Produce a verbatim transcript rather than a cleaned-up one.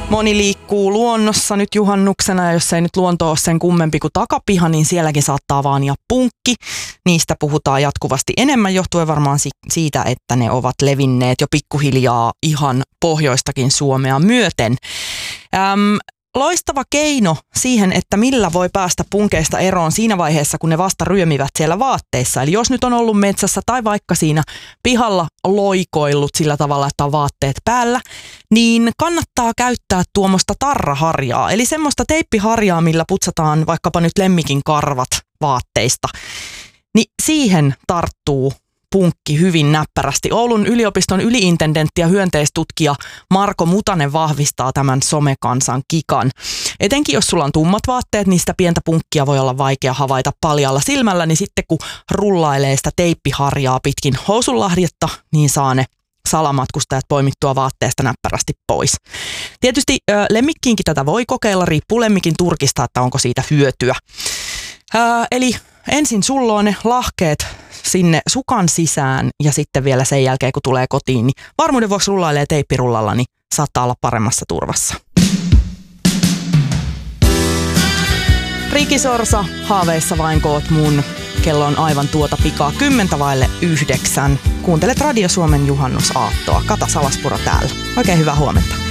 Moni liikkuu luonnossa nyt juhannuksena, ja jos ei nyt luonto ole sen kummempi kuin takapiha, niin sielläkin saattaa vaania punkki. Niistä puhutaan jatkuvasti enemmän, johtuen varmaan siitä, että ne ovat levinneet jo pikkuhiljaa ihan pohjoistakin Suomea myöten. Äm, Loistava keino siihen, että millä voi päästä punkeista eroon siinä vaiheessa, kun ne vasta ryömivät siellä vaatteissa. Eli jos nyt on ollut metsässä tai vaikka siinä pihalla loikoillut sillä tavalla, että on vaatteet päällä, niin kannattaa käyttää tuommoista tarraharjaa. Eli semmoista teippiharjaa, millä putsataan vaikkapa nyt lemmikin karvat vaatteista. Niin siihen tarttuu punkki hyvin näppärästi. Oulun yliopiston yliintendentti ja hyönteistutkija Marko Mutanen vahvistaa tämän somekansan kikan. Etenkin jos sulla on tummat vaatteet, niin sitä pientä punkkia voi olla vaikea havaita paljalla silmällä, niin sitten kun rullailee sitä teippiharjaa pitkin housunlahdetta, niin saa ne salamatkustajat poimittua vaatteesta näppärästi pois. Tietysti ö, lemmikkiinkin tätä voi kokeilla, riippuu lemmikin turkista, että onko siitä hyötyä. Ö, eli ensin sulloo ne lahkeet sinne sukan sisään ja sitten vielä sen jälkeen, kun tulee kotiin, niin varmuuden vuoksi rullailee teippirullalla, niin saattaa olla paremmassa turvassa. Riki Sorsa, haaveissa vain koot mun. Kello on aivan tuota pikaa kymmentä vaille yhdeksän. Kuuntelet Radio Suomen juhannusaattoa. Kata Salaspuro täällä. Oikein hyvää huomenta.